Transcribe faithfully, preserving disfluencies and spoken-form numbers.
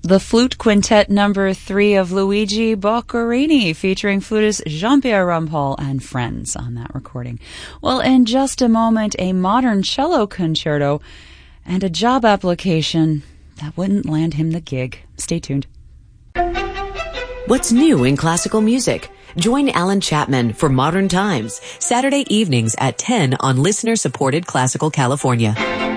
The Flute Quintet number three of Luigi Boccherini, featuring flutist Jean-Pierre Rampal and friends on that recording. Well, in just a moment, a modern cello concerto and a job application that wouldn't land him the gig. Stay tuned. What's new in classical music? Join Alan Chapman for Modern Times, Saturday evenings at ten on listener-supported Classical California.